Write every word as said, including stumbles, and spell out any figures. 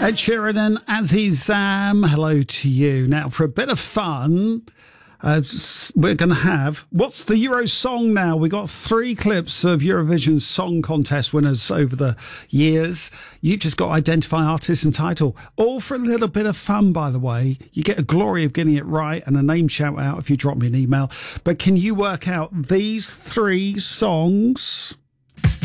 Ed Sheeran and Azizam, hello to you. Now, for a bit of fun, uh, we're going to have What's the Euro Song Now? We got three clips of Eurovision Song Contest winners over the years. You just got to identify artist and title. All for a little bit of fun, by the way. You get a glory of getting it right and a name shout out if you drop me an email. But can you work out these three songs?